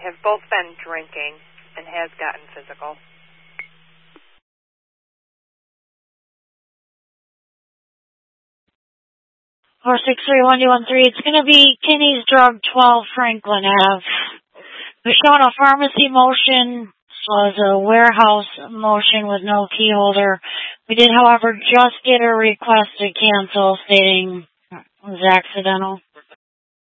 have both been drinking and has gotten physical. 463-1213. It's going to be Kinney's Drug 12 Franklin Ave. We're showing a pharmacy motion, as a warehouse motion with no key holder. We did, however, just get a request to cancel stating it was accidental.